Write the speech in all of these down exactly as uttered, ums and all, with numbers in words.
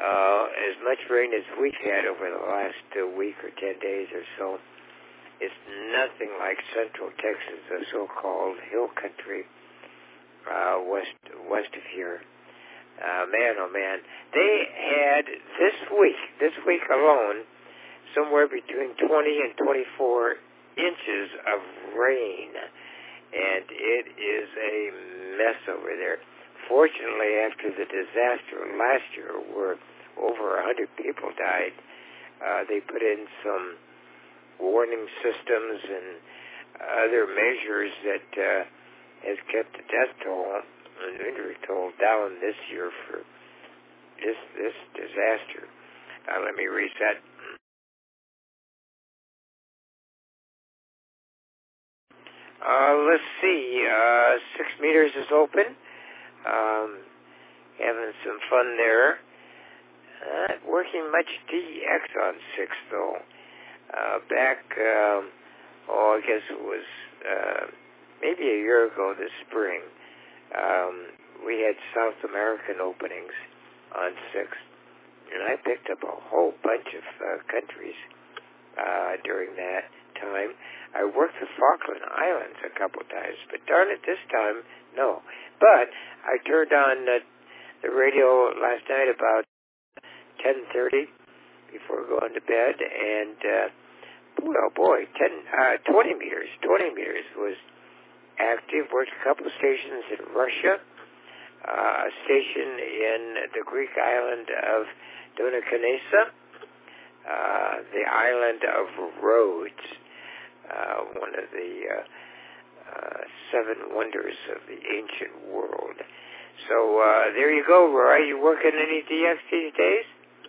uh, as much rain as we've had over the last uh, week or ten days or so. It's nothing like Central Texas, the so-called hill country uh, west west of here. Uh, man, oh man, they had this week, this week alone, somewhere between twenty and twenty-four inches of rain, and it is a mess over there. Fortunately, after the disaster last year, where over a hundred people died, uh, they put in some warning systems and other measures that uh, has kept the death toll and injury toll down this year for this this disaster. Uh, let me reset. Uh, let's see. Uh, six meters is open. Um, having some fun there. Not working much D X on six though. Uh, back, um, oh, I guess it was uh, maybe a year ago this spring, um, we had South American openings on six, and I picked up a whole bunch of uh, countries uh, during that time. I worked the Falkland Islands a couple times, but darn it, this time, no. But I turned on uh, the radio last night about ten thirty before going to bed, and uh, boy, oh boy, ten, uh, twenty meters, twenty meters was active. Worked a couple of stations in Russia, uh, a station in the Greek island of Dodekanesia, uh, the island of Rhodes, uh, one of the uh, uh, seven wonders of the ancient world. So uh, there you go, Roy. You working any D X these days?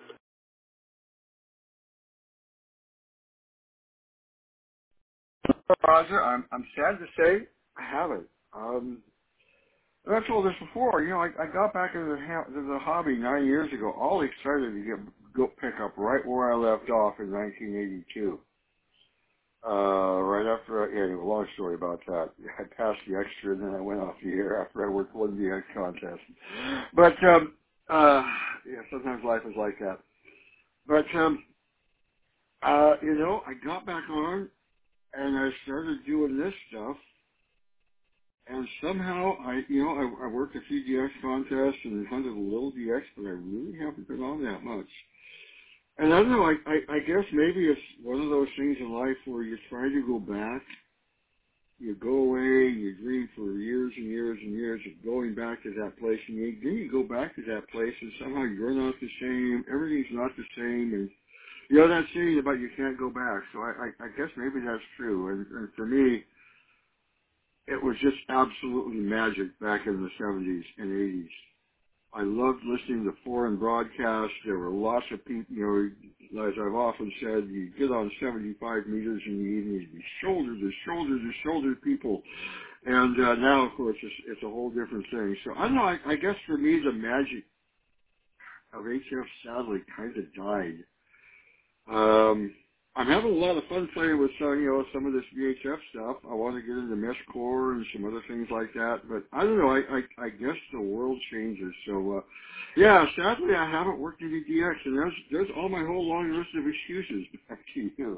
Roger, I'm I'm sad to say I haven't. Um, and I told this before. You know, I, I got back into the, ha- into the hobby nine years ago, all excited to get go pick up right where I left off in nineteen eighty-two. Uh, right after, I, anyway, long story about that. I passed the extra, and then I went off the air after I worked one D X contest. But um, uh, yeah, sometimes life is like that. But um, uh, you know, I got back on, and I started doing this stuff. And somehow, I, you know, I, I worked a few D X contests and hunted a little D X, but I really haven't been on that much. And I don't know, I, I, I guess maybe it's one of those things in life where you try to go back, you go away, you dream for years and years and years of going back to that place, and you, then you go back to that place, and somehow you're not the same, everything's not the same, and you know that saying about you can't go back. So I, I, I guess maybe that's true. And, and for me, it was just absolutely magic back in the seventies and eighties. I loved listening to foreign broadcasts. There were lots of people, you know, as I've often said, you get on seventy-five meters in the evening, you shoulder to shoulder to shoulder people. And uh, now, of course, it's, it's a whole different thing. So I don't know, I, I guess for me, the magic of H F sadly kind of died. Um, I'm having a lot of fun playing with some, you know, some of this V H F stuff. I want to get into mesh core and some other things like that. But I don't know. I I, I guess the world changes. So, uh, yeah, sadly I haven't worked any D X, and there's there's all my whole long list of excuses back to you.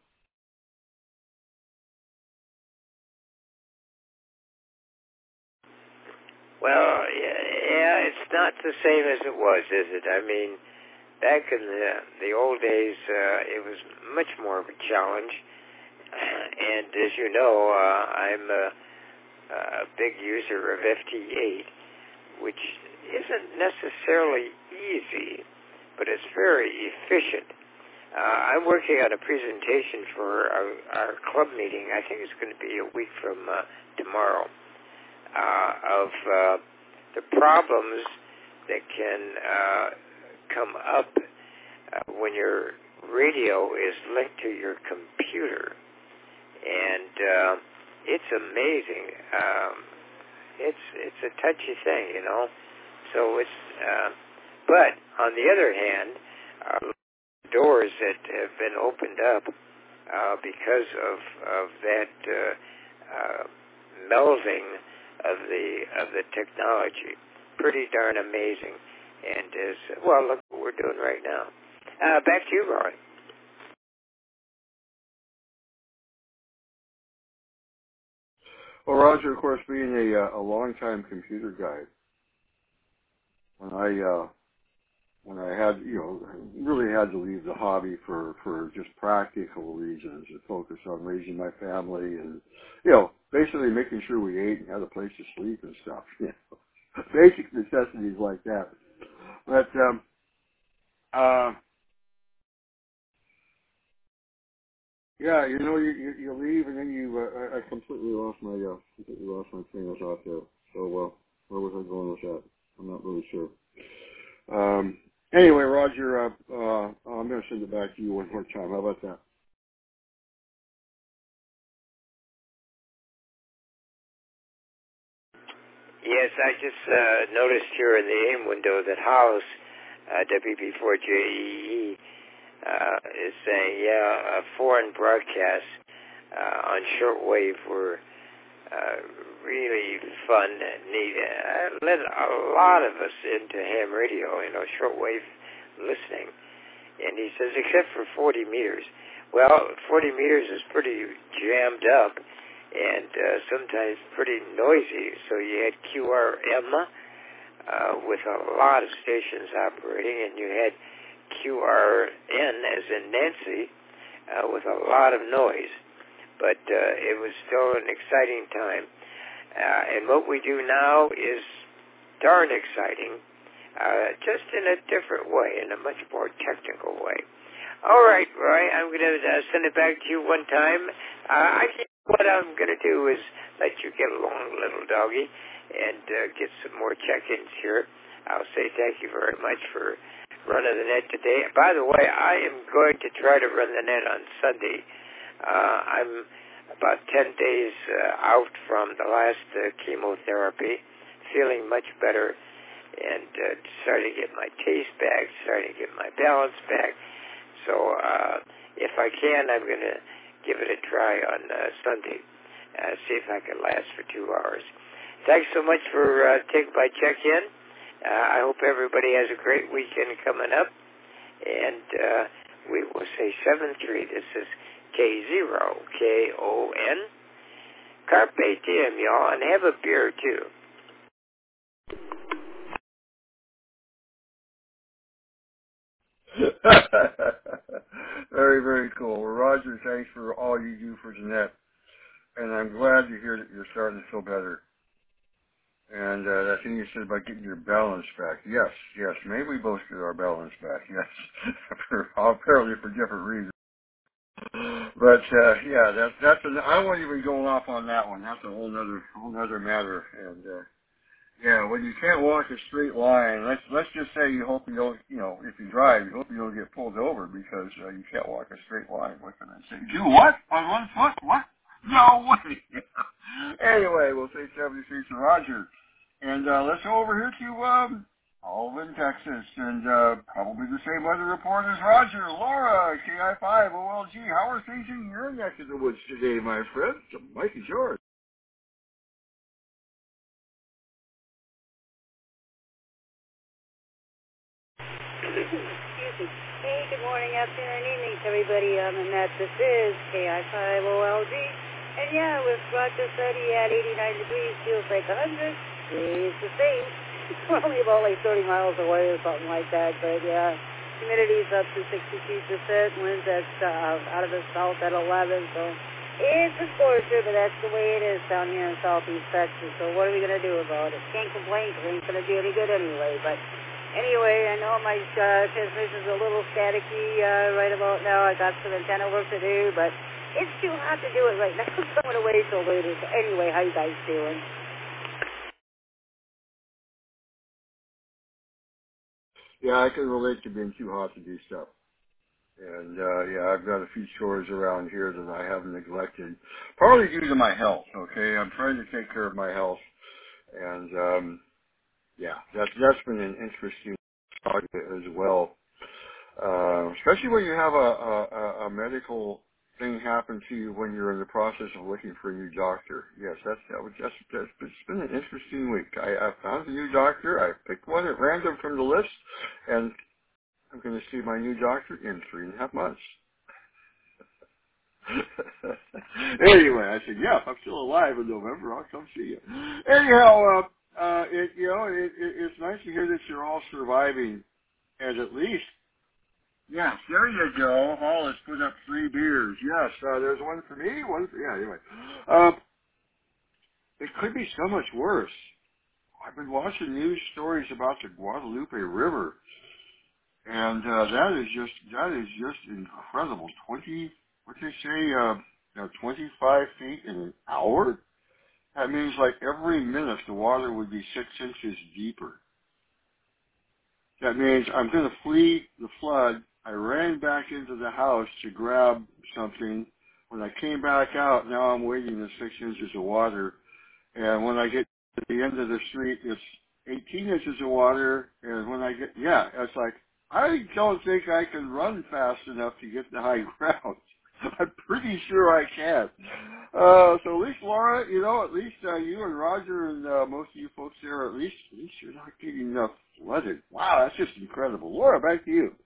Well, yeah, yeah, it's not the same as it was, is it? I mean, back in the the old days, uh, it was much more of a challenge. And as you know, uh, I'm a, a big user of F T eight, which isn't necessarily easy, but it's very efficient. Uh, I'm working on a presentation for our, our club meeting. I think it's going to be a week from uh, tomorrow, uh, of uh, the problems that can uh, come up uh, when your radio is linked to your computer. And uh, it's amazing. Um, it's it's a touchy thing, you know. So it's, uh, but on the other hand, uh, doors that have been opened up uh, because of of that uh, uh, melding of the of the technology, pretty darn amazing. And as well, look what we're doing right now. Uh, back to you, Roy. Well, Roger, of course, being a uh, a longtime computer guy, when I uh, when I had, you know, really had to leave the hobby for for just practical reasons and focus on raising my family and, you know, basically making sure we ate and had a place to sleep and stuff. You know, basic necessities like that. But um, uh, yeah, you know, you, you you leave and then you uh, I I completely lost my uh, completely lost my train of thought there. So uh, where was I going with that? I'm not really sure. Um, anyway, Roger, uh, uh, I'm going to send it back to you one more time. How about that? Yes, I just uh, noticed here in the AIM window that House, uh, W B four J E E, uh, is saying, yeah, uh, foreign broadcasts uh, on shortwave were uh, really fun and neat. Uh, led a lot of us into ham radio, you know, shortwave listening. And he says, except for forty meters. Well, forty meters is pretty jammed up and uh, sometimes pretty noisy. So you had Q R M uh, with a lot of stations operating, and you had Q R N, as in Nancy, uh, with a lot of noise. But uh, it was still an exciting time. Uh, and what we do now is darn exciting. Uh, just in a different way, in a much more technical way. All right, Roy, I'm going to uh, send it back to you one time. Uh, I think what I'm going to do is let you get along, little doggy, and uh, get some more check-ins here. I'll say thank you very much for running the net today. By the way, I am going to try to run the net on Sunday. Uh, I'm about ten days uh, out from the last uh, chemotherapy, feeling much better, and uh, starting to get my taste back, starting to get my balance back. So uh, if I can, I'm going to give it a try on uh, Sunday, uh, see if I can last for two hours. Thanks so much for uh, taking my check-in. Uh, I hope everybody has a great weekend coming up. And uh, we will say seven three. This is K zero, K O N. Carpe diem, y'all, and have a beer, too. Very, very cool. Well, Roger, thanks for all you do for Jeanette. And I'm glad to hear that you're starting to feel better. And uh, that thing you said about getting your balance back. Yes, yes, maybe we both get our balance back. Yes, for, apparently for different reasons. But uh, yeah, that's that's. An, I won't even go off on that one. That's a whole other whole other matter. And uh, yeah, when you can't walk a straight line, let's let's just say you hope you don't, you know, if you drive, you hope you don't get pulled over because uh, you can't walk a straight line. What can I say? Do what? On one foot? What? No way. Anyway, we'll say seventy-three to Roger, and uh, let's go over here to um, Alvin, Texas, and uh, probably the same weather report as Roger. Laura, K I five O L G. How are things in your neck of the woods today, my friend? The mic is yours. Excuse me. Hey, good morning, afternoon, evening to everybody. Um, and that this is K I five O L G. And yeah, with Roger said he had eighty-nine degrees, feels like one hundred. It's the same. We're only about like thirty miles away or something like that. But yeah, humidity's up to sixty-two percent. Winds at, uh, out of the south at eleven. So it's a scorcher, but that's the way it is down here in southeast Texas. So what are we going to do about it? Can't complain because it ain't going to do any good anyway. But anyway, I know my uh, transmission's a little staticky uh, right about now. I got some antenna work to do, but it's too hot to do it right now. So I'm going to wait till later. So anyway, how you guys doing? Yeah, I can relate to being too hot to do stuff. And, uh, yeah, I've got a few chores around here that I haven't neglected, partly due to my health, okay? I'm trying to take care of my health. And, um, yeah, that's, that's been an interesting saga as well. Uh, especially when you have a, a, a medical thing happen to you when you're in the process of looking for a new doctor. Yes, that's, that was just, that's, it's been an interesting week. I, I found a new doctor. I picked one at random from the list, and I'm going to see my new doctor in three and a half months. Anyway, I said, yeah, if I'm still alive in November, I'll come see you. Anyhow, uh, uh, it, you know, it, it, it's nice to hear that you're all surviving, and at least, yes, there you go. Hall has put up three beers. Yes, uh, there's one for me, one for, yeah, anyway. Uh, it could be so much worse. I've been watching news stories about the Guadalupe River, and uh, that is just, that is just incredible. twenty, what they say, uh, you know, twenty-five feet in an hour? That means like every minute the water would be six inches deeper. That means I'm going to flee the flood. I ran back into the house to grab something. When I came back out, now I'm wading in six inches of water. And when I get to the end of the street, it's eighteen inches of water. And when I get, yeah, it's like, I don't think I can run fast enough to get to high ground. I'm pretty sure I can. Uh, so at least Laura, you know, at least uh, you and Roger and uh, most of you folks there, at least, at least you're not getting enough flooded. Wow, that's just incredible. Laura, back to you.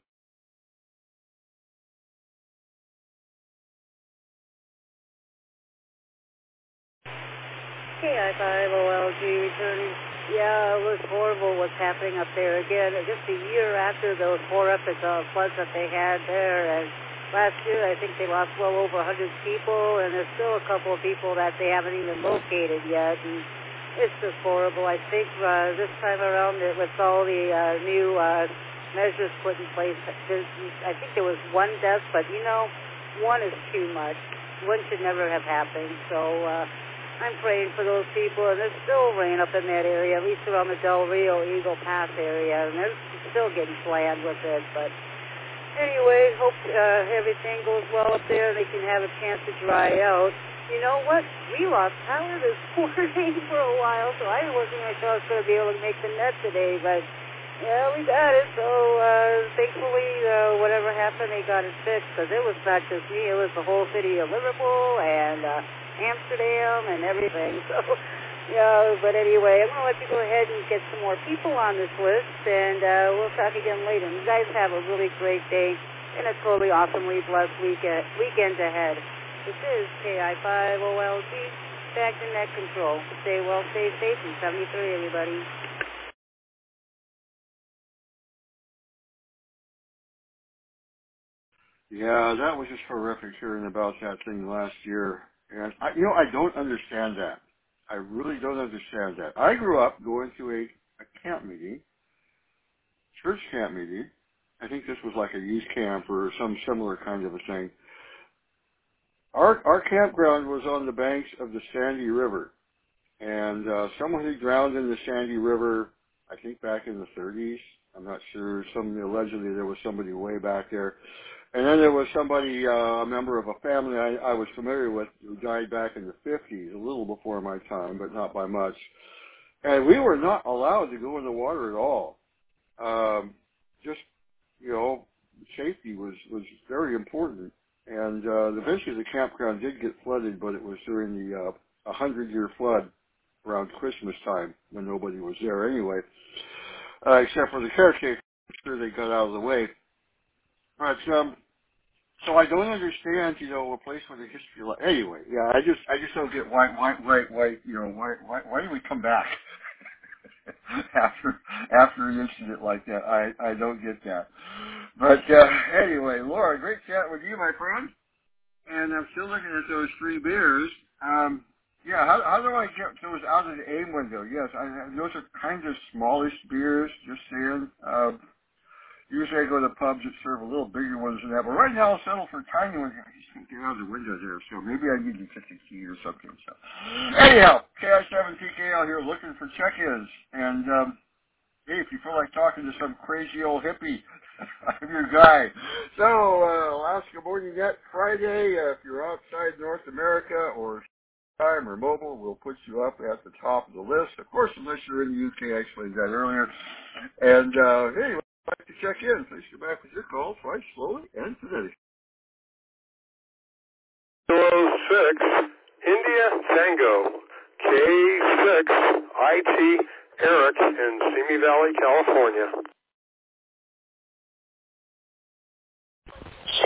K I five O L G returning. Yeah, it was horrible what's happening up there again. Just a year after those horrific uh, floods that they had there, and last year I think they lost well over one hundred people, and there's still a couple of people that they haven't even located yet. And it's just horrible. I think uh, this time around, that with all the uh, new uh, measures put in place, there's, I think there was one death, but you know, one is too much. One should never have happened. So. Uh, I'm praying for those people, and there's still rain up in that area, at least around the Del Rio Eagle Pass area, and they're still getting slammed with it. But anyway, hope uh, everything goes well up there and they can have a chance to dry out. You know what? We lost power this morning for a while, so I wasn't even sure I was going to be able to make the net today, but yeah, we got it. So uh, thankfully, uh, whatever happened, they got it fixed, because it was not just me, it was the whole city of Liverpool and uh, Amsterdam and everything. So, yeah, but anyway, I'm going to let you go ahead and get some more people on this list, and uh, we'll talk again later. You guys have a really great day and a totally awesomely blessed weekend, weekend ahead. This is K I five O L G, back to net control. Stay well, stay safe, and seventy-three, everybody. Yeah, that was just horrific hearing about that thing last year. And, I, you know, I don't understand that. I really don't understand that. I grew up going to a, a camp meeting, church camp meeting. I think this was like a youth camp or some similar kind of a thing. Our, our campground was on the banks of the Sandy River. And uh, someone who drowned in the Sandy River, I think back in the thirties. I'm not sure. Some allegedly there was somebody way back there. And then there was somebody, uh, a member of a family I, I was familiar with, who died back in the fifties, a little before my time, but not by much. And we were not allowed to go in the water at all. Um, just, you know, safety was, was very important. And uh, eventually the campground did get flooded, but it was during the uh, a hundred-year flood around Christmas time when nobody was there anyway, uh, except for the caretaker. I'm sure they got out of the way. But um, so I don't understand, you know, a place with a history like anyway. Yeah, I just I just don't get why why why why you know why why why do we come back after after an incident like that? I I don't get that. But uh, anyway, Laura, great chat with you, my friend. And I'm still looking at those three beers. Um, yeah, how, how do I get those out of the aim window? Yes, I, those are kind of smallish beers, just saying. Uh, usually I go to pubs that serve a little bigger ones than that, but right now I'll settle for tiny ones. I just can't get out of the window there, so maybe I need to get the key or something. So, anyhow, K I seven T K L here looking for check-ins. And, um, hey, if you feel like talking to some crazy old hippie, I'm your guy. So, uh, Alaska Morning Net Friday, uh, if you're outside North America or time or mobile, we'll put you up at the top of the list. Of course, unless you're in the U K, I explained that earlier. And, uh, hey, I'd like to check in. Please come back with your calls twice, slowly and today. zero six, India Tango, K six, I T, Eric in Simi Valley, California.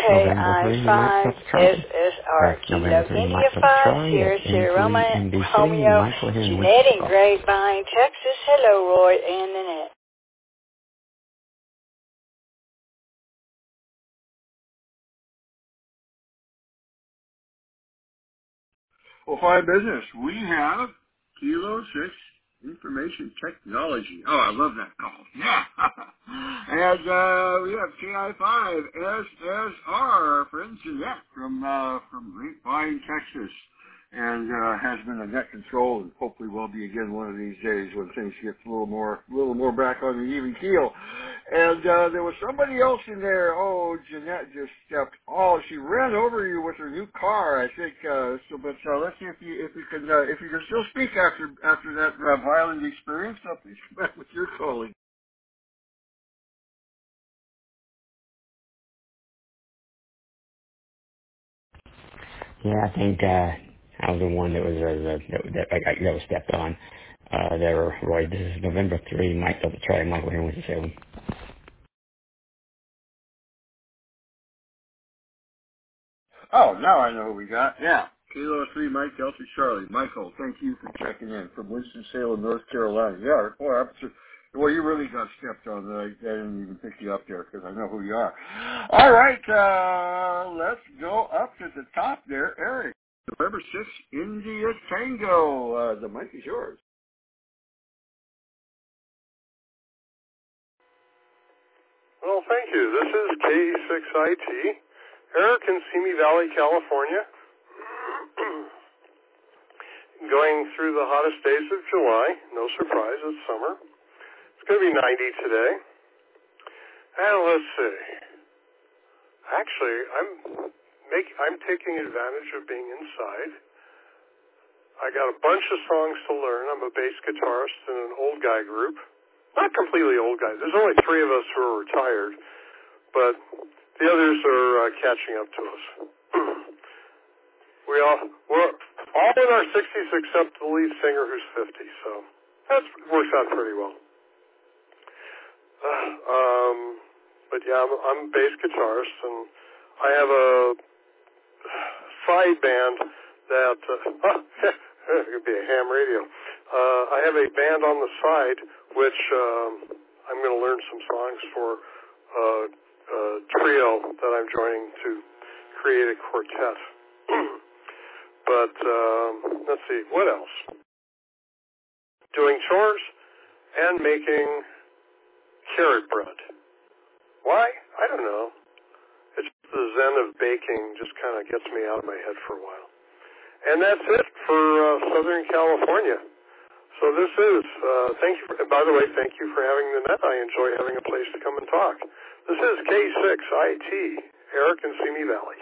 K I five S S R Kilo India five Sierra Sierra Roma Romeo Jeanette in Grapevine, Texas. Hello, Roy and Nanette. Well, fine business. We have Kilo six Information Technology. Oh, I love that call. Yeah. And uh, we have K I five S S R, our friend Jeanette from uh, from Grapevine, Texas, and uh, has been a net control, and hopefully will be again one of these days when things get a little more, a little more back on the even keel. And uh, there was somebody else in there. Oh, Jeanette just stepped. Oh, she ran over you with her new car, I think. Uh, so, but uh, let's see if you if you can uh, if you can still speak after after that uh, violent experience. Uh, please come back with your calling. Yeah, I think uh, I was the one that was uh, that, that, I got, that was stepped on. Uh, there, Roy. This is November three. Mike Delta Charlie. Michael here with the Salem. Oh, now I know who we got. Yeah. Kilo three, Mike Delta Charlie. Michael, thank you for checking in from Winston-Salem, North Carolina. Yeah, boy, I'm sur- well, you really got stepped on. I, I didn't even pick you up there because I know who you are. All right, uh, let's go up to the top there. Eric, November sixth, India Tango. Uh, the mic is yours. Well, thank you. This is K six I T, Eric in Simi Valley, California. Going through the hottest days of July. No surprise, it's summer. It's going to be ninety today. And let's see. Actually, I'm make, I'm taking advantage of being inside. I got a bunch of songs to learn. I'm a bass guitarist in an old guy group. Not completely old guys. There's only three of us who are retired, but the others are uh, catching up to us. we all, we're all in our sixties except the lead singer who's fifty, so that works out pretty well. Uh, um, but yeah, I'm, I'm a bass guitarist, and I have a side band that, uh, it could be a ham radio. Uh, I have a band on the side, which um, I'm going to learn some songs for uh, a trio that I'm joining to create a quartet. But um, let's see, what else? Doing chores and making carrot bread. Why? I don't know. It's the zen of baking just kind of gets me out of my head for a while. And that's it for uh, Southern California. So this is, uh, thank you, for, by the way, thank you for having the net. I enjoy having a place to come and talk. This is K six I T, Eric in Simi Valley.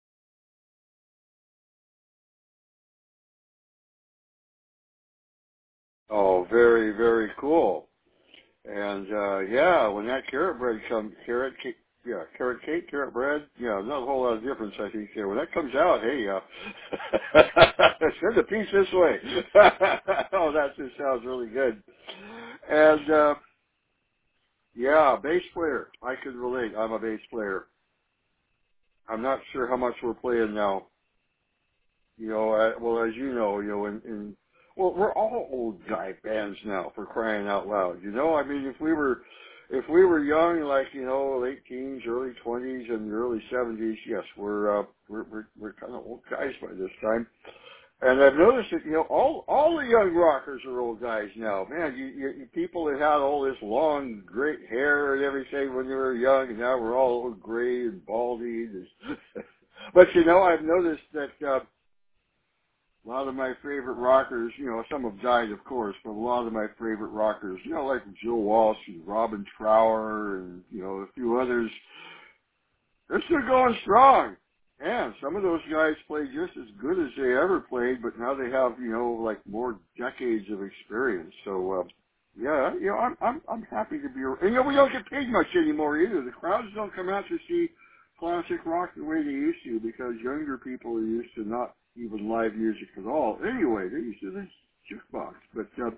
Oh, very, very cool. And, uh, yeah, when that carrot bread comes, carrot cake, yeah, carrot cake, carrot bread, yeah, not a whole lot of difference, I think, there. When that comes out, hey, uh, send a piece this way. Oh, that just sounds really good. And, uh, yeah, bass player. I could relate. I'm a bass player. I'm not sure how much we're playing now. You know, uh, well, as you know, you know, in, in well, we're all old guy bands now, for crying out loud. You know, I mean, if we were, if we were young, like you know, late teens, early twenties, and early seventies, yes, we're uh, we're we're, we're kind of old guys by this time. And I've noticed that you know, all all the young rockers are old guys now. Man, you, you, you people that had all this long, great hair and everything when they were young, and now we're all old gray and baldy. But you know, I've noticed that. Uh, A lot of my favorite rockers, you know, some have died, of course, but a lot of my favorite rockers, you know, like Joe Walsh and Robin Trower and, you know, a few others, they're still going strong. And some of those guys play just as good as they ever played, but now they have, you know, like more decades of experience. So, uh, yeah, you know, I'm, I'm, I'm happy to be around. And, you know, we don't get paid much anymore either. The crowds don't come out to see classic rock the way they used to because younger people are used to not even live music at all. Anyway, they're used to this jukebox. But, uh,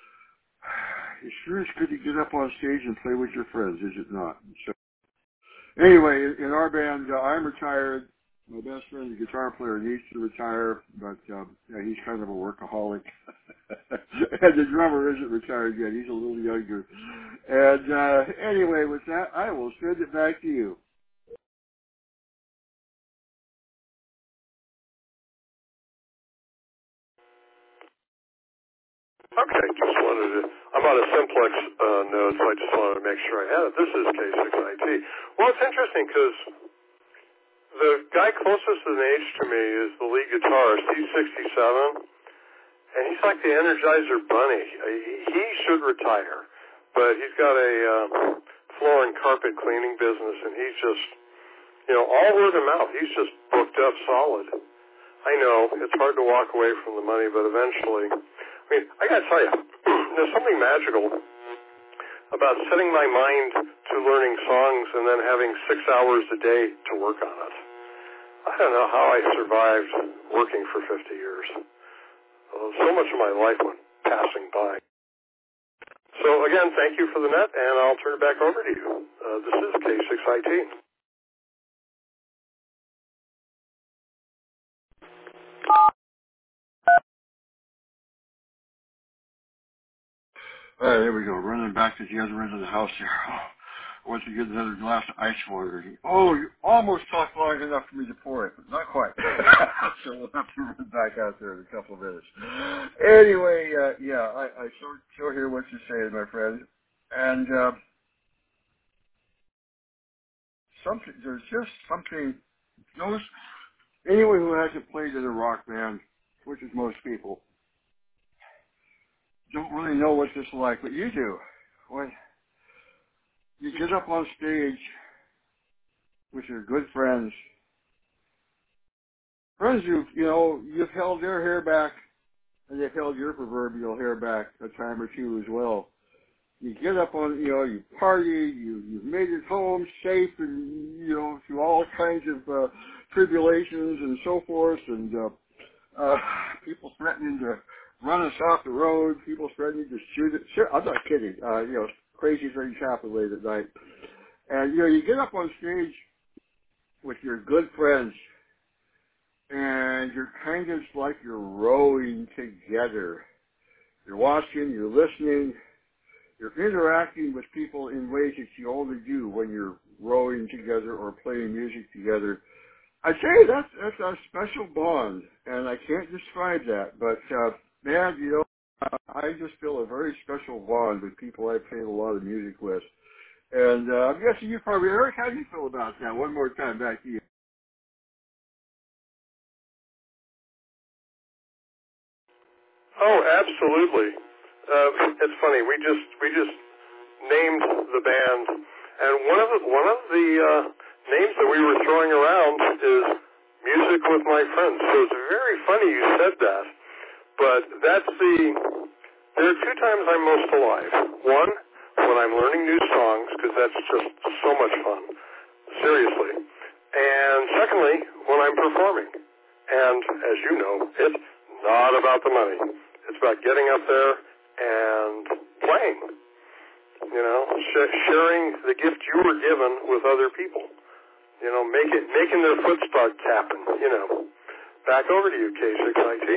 it sure is good to get up on stage and play with your friends, is it not? So, Anyway, in, in our band, uh, I'm retired. My best friend, the guitar player, needs to retire, but um, yeah, he's kind of a workaholic. And the drummer isn't retired yet. He's a little younger. And uh, anyway, with that, I will send it back to you. Okay, just wanted to, I'm on a simplex uh, node, so I just wanted to make sure I had it. This is K six I T. Well, it's interesting because the guy closest in age to me is the lead guitarist. He's sixty-seven, and he's like the Energizer Bunny. Uh, He, he should retire, but he's got a um, floor and carpet cleaning business, and he's just, you know, all word of mouth. He's just booked up solid. I know, it's hard to walk away from the money, but eventually, I mean, I gotta tell you, there's something magical about setting my mind to learning songs and then having six hours a day to work on it. I don't know how I survived working for fifty years. Uh, so much of my life went passing by. So again, thank you for the net, and I'll turn it back over to you. Uh, this is K six I T. All right, there we go. Running back to the other end of the house here. Once we get another glass of ice water. Oh, you almost talked long enough for me to pour it, but not quite. So we'll have to run back out there in a couple of minutes. Anyway, uh, yeah, I, I sure, sure hear what you're saying, my friend. And uh, something, there's just something, those, anyone who hasn't played in a rock band, which is most people, don't really know what this is like, but you do. When you get up on stage with your good friends, friends you've, you know, you've held their hair back, and they've held your proverbial hair back a time or two as well. You get up on, you know, you party, you, you've made it home safe, and, you know, through all kinds of uh, tribulations and so forth, and uh, uh, people threatening to run us off the road, people threatening to shoot it. Sure, I'm not kidding. Uh, you know, crazy things happen late at night. And, you know, you get up on stage with your good friends, and you're kind of like you're rowing together. You're watching, you're listening, you're interacting with people in ways that you only do when you're rowing together or playing music together. I say that's that's a special bond, and I can't describe that. But uh, man, you know, uh, I just feel a very special bond with people I played a lot of music with. And uh, I'm guessing you probably, Eric, how do you feel about that? One more time, back to you. Oh, absolutely. Uh, it's funny. We just we just named the band, and one of the, one of the uh, names that we were throwing around is Music with My Friends. So it's very funny you said that. But that's the. There are two times I'm most alive. One, when I'm learning new songs, because that's just so much fun. Seriously. And secondly, when I'm performing. And as you know, it's not about the money. It's about getting up there and playing. You know, sh- sharing the gift you were given with other people. You know, make it, making their foot start tapping. You know. Back over to you, K six I T.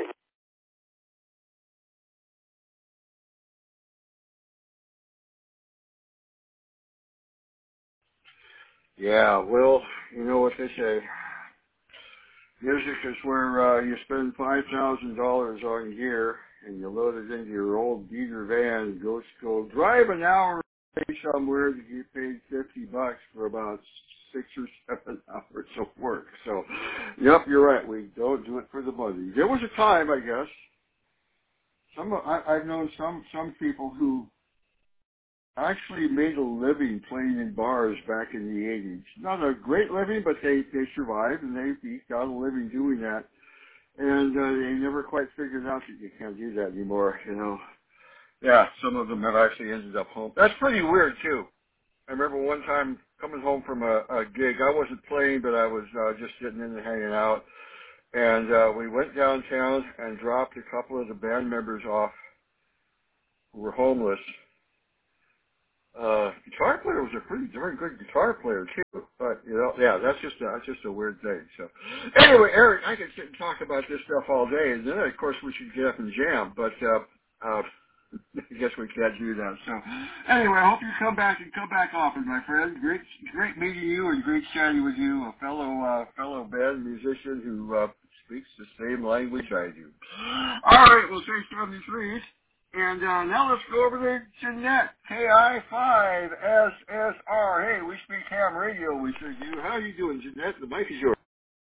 Yeah, well, you know what they say. Music is where uh, you spend five thousand dollars on gear, and you load it into your old beater van and go, go drive an hour somewhere to get paid fifty bucks for about six or seven hours of work. So, yep, you're right. We don't do it for the money. There was a time, I guess, some I, I've known some some people who actually made a living playing in bars back in the eighties. Not a great living, but they, they survived, and they got a living doing that. And uh, they never quite figured out that you can't do that anymore, you know. Yeah, some of them have actually ended up home. That's pretty weird, too. I remember one time coming home from a, a gig. I wasn't playing, but I was uh, just sitting in and hanging out. And uh, we went downtown and dropped a couple of the band members off who were homeless. Uh, guitar player was a pretty darn good guitar player too. Uh, But, you know, yeah, that's just a, that's just a weird thing. So, anyway, Eric, I could sit and talk about this stuff all day, and then, of course, we should get up and jam. But, uh, uh, I guess we can't do that. So, anyway, I hope you come back and come back often, my friend. Great, great meeting you and great chatting with you, a fellow, uh, fellow band musician who uh, speaks the same language I do. All right, well, say seventy-three, and uh, now let's go over to Jeanette, K I five S S R. Hey, we speak ham radio. We sure do. How are you doing, Jeanette? The mic is yours.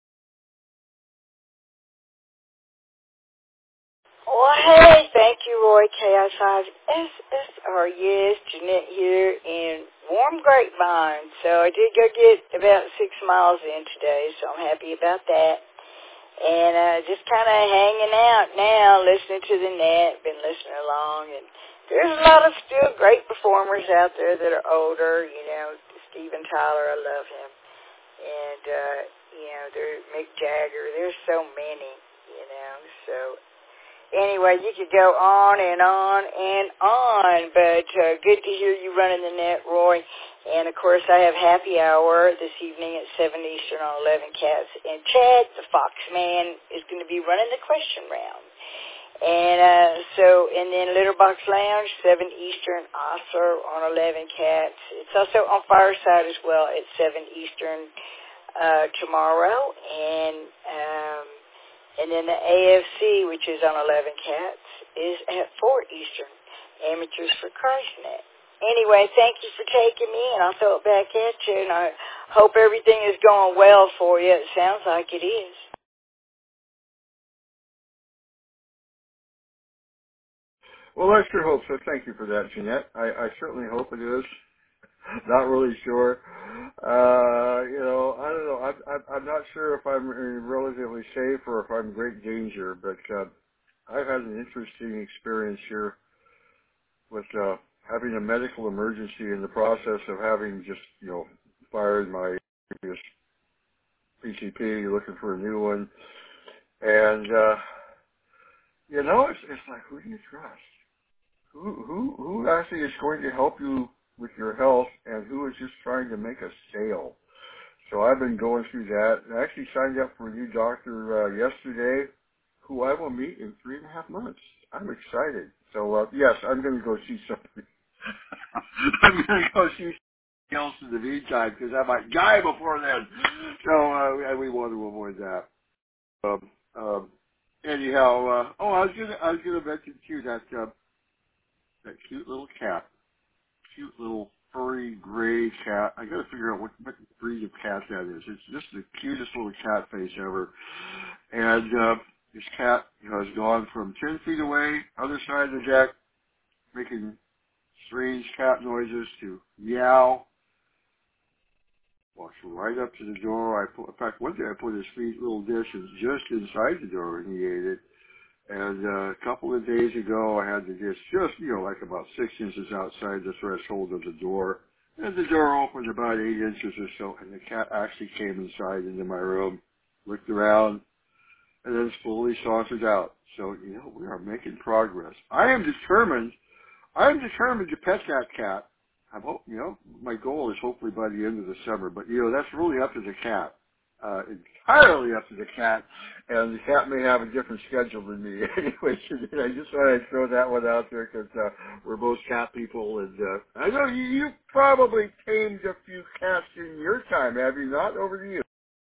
Well, hey, thank you, Roy, K I five S S R. Yes, Jeanette here in warm Grapevine. So I did go get about six miles in today, so I'm happy about that. And uh, just kind of hanging out now, listening to the net, been listening along. And there's a lot of still great performers out there that are older. You know, Steven Tyler, I love him. And, uh, you know, there's Mick Jagger. There's so many, you know, so... Anyway, you could go on and on and on, but uh, good to hear you running the net, Roy. And, of course, I have happy hour this evening at seven Eastern on eleven Cats. And Chad, the Fox Man, is going to be running the question round. And uh, so, and then Litterbox Lounge, seven Eastern, also on eleven Cats. It's also on Fireside as well at seven Eastern uh, tomorrow. And... Um, And then the A F C, which is on eleven Cats, is at four Eastern, Amateurs for ChristNet. Anyway, thank you for taking me, and I'll throw it back at you, and I hope everything is going well for you. It sounds like it is. Well, I sure hope so. Thank you for that, Jeanette. I, I certainly hope it is. Not really sure. Uh, you know, I don't know. I'm, I'm, I'm not sure if I'm relatively safe or if I'm in great danger, but uh, I've had an interesting experience here with uh, having a medical emergency in the process of having just, you know, fired my previous P C P, looking for a new one. And, uh, you know, it's, it's like, who do you trust? Who, who, who actually is going to help you with your health and who is just trying to make a sale? So I've been going through that. I actually signed up for a new doctor uh, yesterday who I will meet in three and a half months. I'm excited. So, uh, yes, I'm going to go see somebody. I'm going to go see somebody else in the meantime because I might die before then. So uh, we want to avoid that. Um, um, anyhow, uh, oh, I was going to I was going to mention too that uh, that cute little cat. Cute little furry gray cat. I gotta figure out what, what breed of cat that is. It's just the cutest little cat face ever. And uh, this cat, you know, has gone from ten feet away, other side of the deck, making strange cat noises to meow. Walks right up to the door. I put, in fact, one day I put his sweet little dish just inside the door, and he ate it. And uh, a couple of days ago, I had the dish just, you know, like about six inches outside the threshold of the door. And the door opened about eight inches or so, and the cat actually came inside into my room, looked around, and then slowly sauntered out. So, you know, we are making progress. I am determined, I am determined to pet that cat. I hope, you know, my goal is hopefully by the end of the summer, but, you know, that's really up to the cat. Uh, entirely up to the cat, and the cat may have a different schedule than me. Anyway, I just thought I'd throw that one out there because uh, we're both cat people, and uh, I know you, you probably tamed a few cats in your time, have you not? Over to you.